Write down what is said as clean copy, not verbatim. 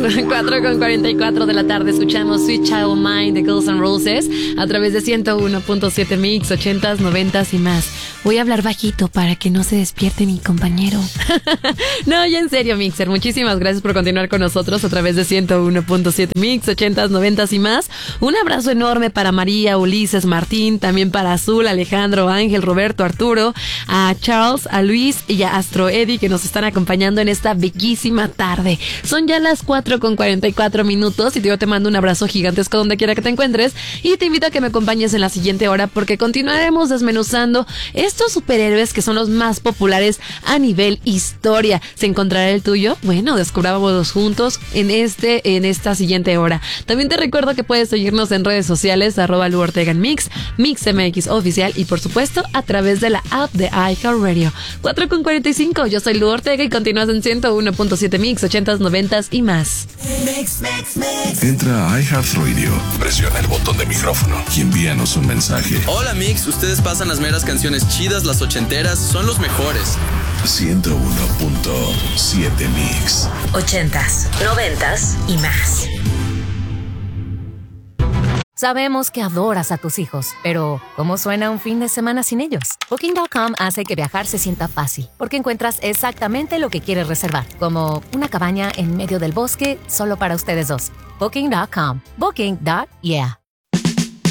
4:44 de la tarde escuchamos Sweet Child O' Mine de Guns N' Roses a través de 101.7 Mix, 80s, 90s y más. Voy a hablar bajito para que no se despierte mi compañero. No, ya en serio, Mixer, muchísimas gracias por continuar con nosotros a través de 101.7 Mix, 80s, 90s y más. Un abrazo enorme para María, Ulises, Martín, también para Azul, Alejandro, Ángel, Roberto, Arturo, a Charles, a Luis y a Astro Eddie que nos están acompañando en esta bellísima tarde. Son ya las 4:44 minutos y yo te mando un abrazo gigantesco donde quiera que te encuentres y te invito a que me acompañes en la siguiente hora porque continuaremos desmenuzando estos superhéroes que son los más populares a nivel historia. ¿Se encontrará el tuyo? Bueno, descubrámoslos juntos en esta siguiente hora. También te recuerdo que puedes seguirnos en redes sociales @Lu Ortega en Mix, MixMX Oficial y por supuesto a través de la app de iHeartRadio. 4:45, yo soy Lu Ortega y continúas en 101.7 Mix, 80s, 90s y más. Entra a iHeartRadio, presiona el botón de micrófono y envíanos un mensaje. Hola Mix, ustedes pasan las meras canciones chidas, las ochenteras, son los mejores. 101.7 Mix. 80s, 90s y más. Sabemos que adoras a tus hijos, pero ¿cómo suena un fin de semana sin ellos? Booking.com hace que viajar se sienta fácil, porque encuentras exactamente lo que quieres reservar, como una cabaña en medio del bosque solo para ustedes dos. Booking.com. Booking.yeah.